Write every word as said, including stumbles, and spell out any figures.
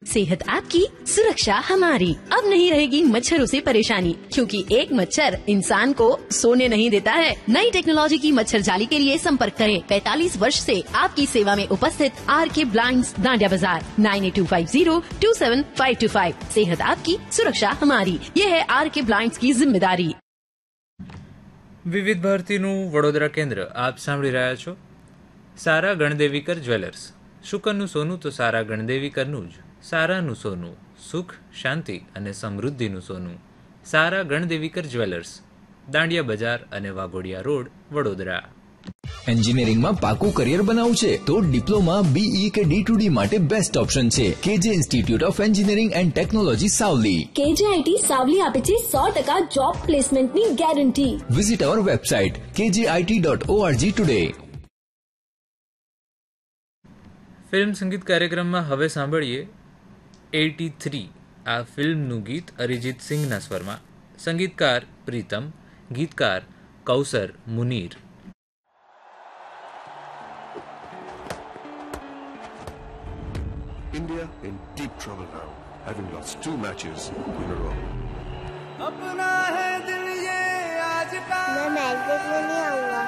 सेहत आपकी, सुरक्षा हमारी। अब नहीं रहेगी मच्छरों से परेशानी, क्योंकि एक मच्छर इंसान को सोने नहीं देता है। नई टेक्नोलॉजी की मच्छर जाली के लिए संपर्क करें पैंतालीस वर्ष से आपकी सेवा में उपस्थित आर के ब्लाइंड्स, दांडिया बाजार, nine eight to five zero to seven five to five. सेहत आपकी, सुरक्षा हमारी, ये है आर के ब्लाइंड्स की जिम्मेदारी। વિવિધ ભારતીનું વડોદરા કેન્દ્ર આપ સાંભળી રહ્યા છો। સારા ગણદેવીકર જ્વેલર્સ, શુકરનું સોનું તો સારા ગણદેવીકરનું જ, સારાનું સોનું, સુખ, શાંતિ અને સમૃદ્ધિનું સોનું। સારા ગણદેવીકર જ્વેલર્સ, દાંડિયા બજાર અને વાઘોડિયા રોડ, વડોદરા। એન્જિનિયરિંગમાં પાકું કરિયર બનાવવું છે તો ડિપ્લોમા, બીઈ કે ડી ટુ ડી માટે બેસ્ટ ઓપ્શન છે કેજે institute of engineering and technology Savli. કેજેઆઈટી Savli આપે છે સો ટકા જોબ પ્લેસમેન્ટની ગેરંટી। વિઝિટ અવર વેબસાઇટ કેજે IT dot ORG today. Film સંગીત કાર્યક્રમમાં હવે સાંભળીએ એટી થ્રી, આ ફિલ્મનું ગીત અરિજીત સિંહના સ્વરમાં, સંગીતકાર Pritam, ગીતકાર કૌસર Munir. India in deep trouble now, having lost two matches in a row. अपना है दिल ये आज का मैं मैच देखने नहीं आऊंगा।